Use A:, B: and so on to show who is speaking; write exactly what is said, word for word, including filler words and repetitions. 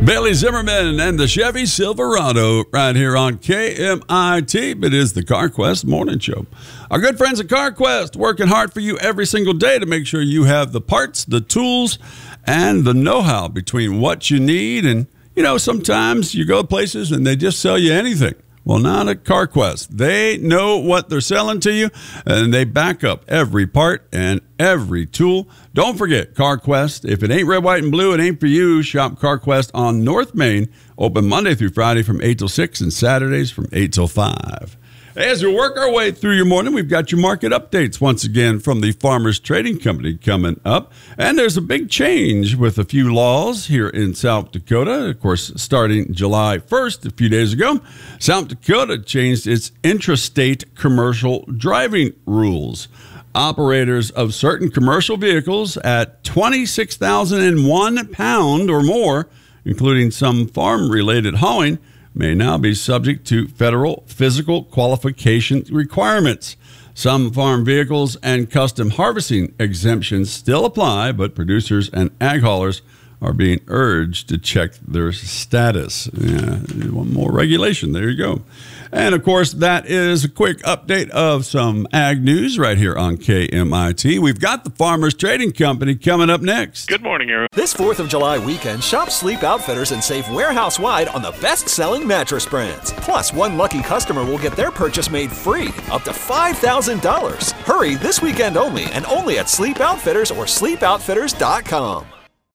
A: Bailey Zimmerman and the Chevy Silverado right here on K M I T. It is the CarQuest Morning Show. Our good friends at CarQuest working hard for you every single day to make sure you have the parts, the tools, and the know-how between what you need. And, you know, sometimes you go places and they just sell you anything. Well, not at CarQuest. They know what they're selling to you, and they back up every part and every tool. Don't forget, CarQuest. If it ain't red, white, and blue, it ain't for you. Shop CarQuest on North Main, open Monday through Friday from eight till six and Saturdays from eight till five. As we work our way through your morning, we've got your market updates once again from the Farmers Trading Company coming up. And there's a big change with a few laws here in South Dakota. Of course, starting July first, a few days ago, South Dakota changed its intrastate commercial driving rules. Operators of certain commercial vehicles at twenty-six thousand one pound or more, including some farm-related hauling, may now be subject to federal physical qualification requirements. Some farm vehicles and custom harvesting exemptions still apply, but producers and ag haulers are being urged to check their status. Yeah, one more regulation. There you go. And, of course, that is a quick update of some ag news right here on K M I T. We've got the Farmers Trading Company coming up next.
B: Good morning, Aaron.
C: This fourth of July weekend, shop Sleep Outfitters and save warehouse-wide on the best-selling mattress brands. Plus, one lucky customer will get their purchase made free, up to five thousand dollars. Hurry this weekend only, and only at Sleep Outfitters or sleep outfitters dot com.